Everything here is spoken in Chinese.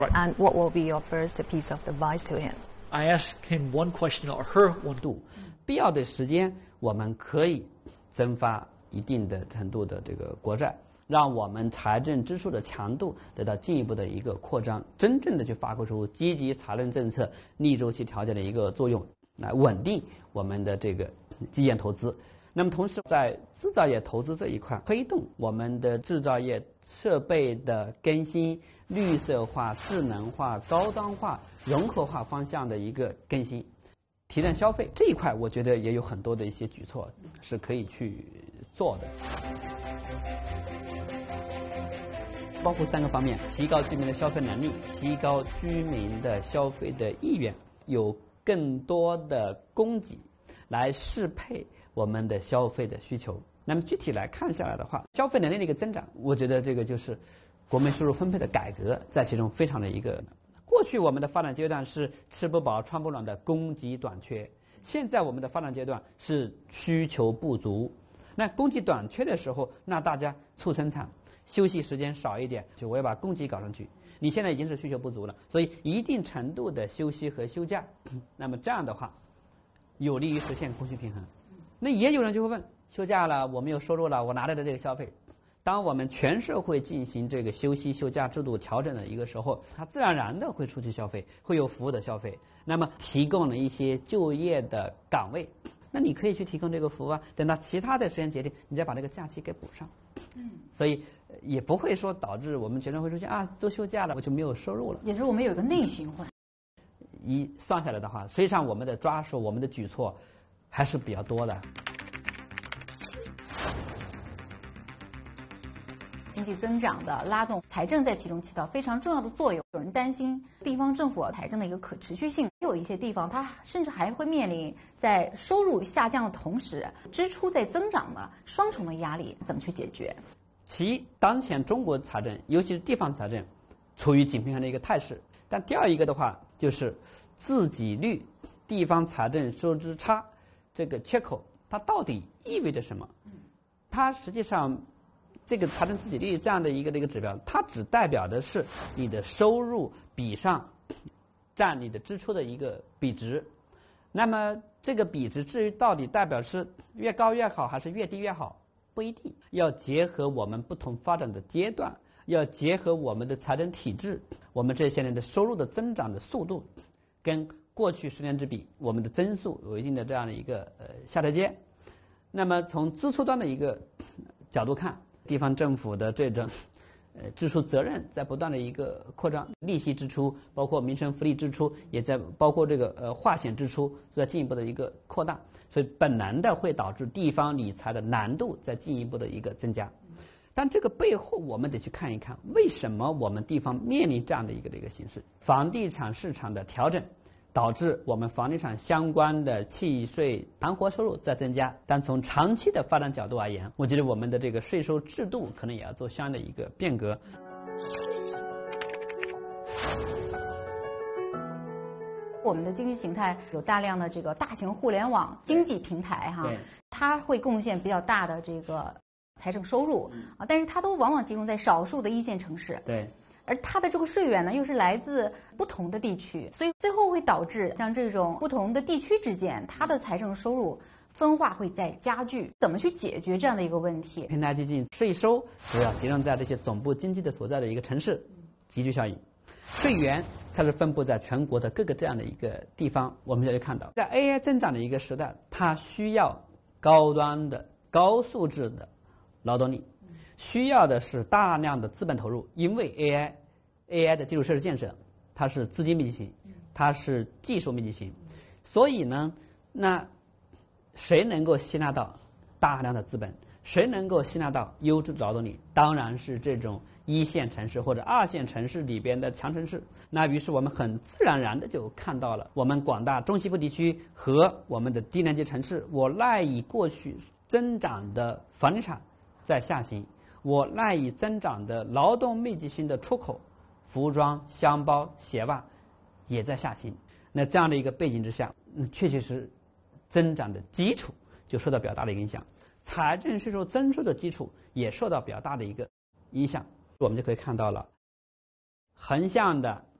And what will be your first piece of advice to him? I ask him one question or her one. 必要的时间，我们可以增发一定的程度的这个国债，让我们财政支出的强度得到进一步的一个扩张，真正的去发挥出积极财政政策逆周期调节的一个作用，来稳定我们的这个基建投资。那么同时在制造业投资这一块，推动我们的制造业设备的更新、绿色化、智能化、高端化、融合化方向的一个更新，提振消费这一块，我觉得也有很多的一些举措是可以去做的，包括3个方面：提高居民的消费能力，提高居民的消费的意愿，有更多的供给来适配我们的消费的需求。那么具体来看下来的话，消费能力的一个增长，我觉得这个就是国民收入分配的改革在其中非常的一个。过去我们的发展阶段是吃不饱穿不暖的供给短缺，现在我们的发展阶段是需求不足。那供给短缺的时候，那大家促生产，休息时间少一点，就我要把供给搞上去。你现在已经是需求不足了，所以一定程度的休息和休假，那么这样的话，有利于实现供需平衡。那也有人就会问，休假了，我没有收入了，我哪来的这个消费？当我们全社会进行这个休息休假制度调整的一个时候，它自然而然的会出去消费，会有服务的消费，那么提供了一些就业的岗位，那你可以去提供这个服务啊，等到其他的时间节点，你再把这个假期给补上。所以也不会说导致我们全社会出现都休假了，我就没有收入了。 也就是我们有一个内循环。 一算下来的话，实际上我们的抓手、我们的举措还是比较多的。 经济增长的拉动，财政在其中起到非常重要的作用。有人担心地方政府财政的一个可持续性，有一些地方它甚至还会面临在收入下降的同时，支出在增长的双重的压力，怎么去解决？ 其一，当前中国财政，尤其是地方财政，处于紧平衡的一个态势。但第二一个的话，就是自给率、地方财政收支差这个缺口，它到底意味着什么？它实际上，这个财政自给率这样的一个指标，它只代表的是你的收入比上占你的支出的一个比值。那么这个比值至于到底代表是越高越好还是越低越好，不一定，要结合我们不同发展的阶段，要结合我们的财政体制，我们这些年的收入的增长的速度，跟过去10年之比，我们的增速有一定的这样的一个下台阶。那么从支出端的一个角度看，地方政府的这种支出责任在不断的一个扩张，利息支出包括民生福利支出也在包括这个化险支出在进一步的一个扩大，所以本能的会导致地方理财的难度在进一步的一个增加。但这个背后我们得去看一看，为什么我们地方面临这样的一个形势？房地产市场的调整导致我们房地产相关的契税盘活收入在增加，但从长期的发展角度而言，我觉得我们的这个税收制度可能也要做相应的一个变革。 我们的经济形态有大量的这个大型互联网经济平台它会贡献比较大的这个财政收入但是它都往往集中在少数的一线城市。 对。 而它的这个税源呢，又是来自不同的地区，所以最后会导致像这种不同的地区之间，它的财政收入分化会在加剧。怎么去解决这样的一个问题？ 平台经济税收主要集中在这些总部经济的所在的一个城市，集聚效应。税源才是分布在全国的各个这样的一个地方。我们就会看到，在 AI 增长的一个时代，它需要高端的、高素质的劳动力。需要的是大量的资本投入，因为 AI 的基础设施建设，它是资金密集型，它是技术密集型，所以呢，那谁能够吸纳到大量的资本，谁能够吸纳到优质的劳动力？当然是这种1线城市或者2线城市里边的强城市。那于是我们很自然而然的就看到了，我们广大中西部地区和我们的低年级城市，我赖以过去增长的房地产在下行。我赖以增长的劳动密集型的出口，服装、箱包、鞋袜也在下行。那这样的一个背景之下，确实增长的基础就受到比较大的影响，财政税收增收的基础也受到比较大的一个影响。我们就可以看到了， 横向的